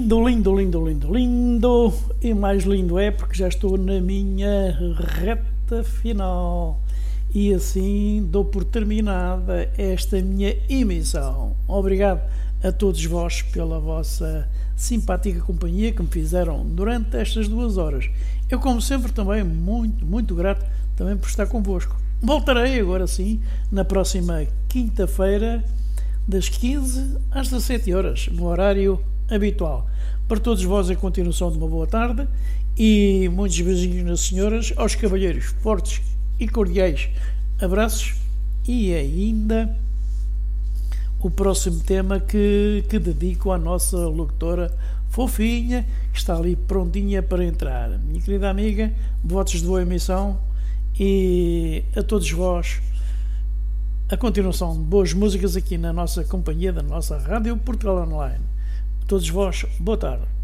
Lindo, lindo, lindo, lindo, lindo. E mais lindo é porque já estou na minha reta final. E assim dou por terminada esta minha emissão. Obrigado a todos vós pela vossa simpática companhia que me fizeram durante estas 2 horas. Eu, como sempre, também muito, muito grato também por estar convosco. Voltarei agora sim na próxima quinta-feira das 15 às 17 horas, no horário habitual. Para todos vós, a continuação de uma boa tarde e muitos beijinhos nas senhoras, aos cavalheiros fortes e cordiais abraços, e ainda o próximo tema que dedico à nossa locutora fofinha, que está ali prontinha para entrar. Minha querida amiga, votos de boa emissão e a todos vós a continuação de boas músicas aqui na nossa companhia, da nossa Rádio Portugal Online. A todos vós, boa tarde.